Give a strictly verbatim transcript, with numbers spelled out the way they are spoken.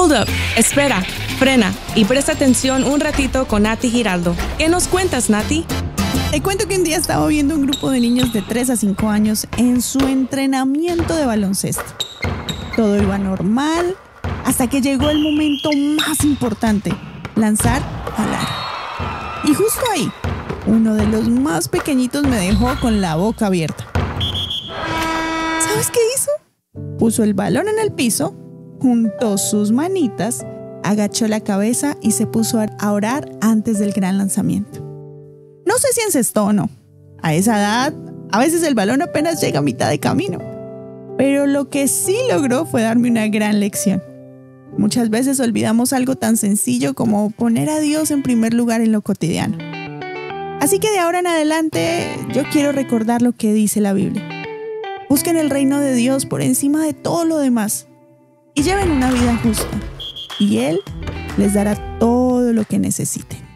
Hold up, espera, frena y presta atención un ratito con Nati Giraldo. ¿Qué nos cuentas, Nati? Te cuento que un día estaba viendo un grupo de niños de tres a cinco años en su entrenamiento de baloncesto. Todo iba normal hasta que llegó el momento más importante, lanzar al aro. Y justo ahí, uno de los más pequeñitos me dejó con la boca abierta. ¿Sabes qué hizo? Puso el balón en el piso, juntó sus manitas, agachó la cabeza y se puso a orar antes del gran lanzamiento. No sé si encestó o no. A esa edad, a veces el balón apenas llega a mitad de camino. Pero lo que sí logró fue darme una gran lección. Muchas veces olvidamos algo tan sencillo como poner a Dios en primer lugar en lo cotidiano. Así que de ahora en adelante, yo quiero recordar lo que dice la Biblia. Busquen el reino de Dios por encima de todo lo demás y lleven una vida justa. Y Él les dará todo lo que necesiten.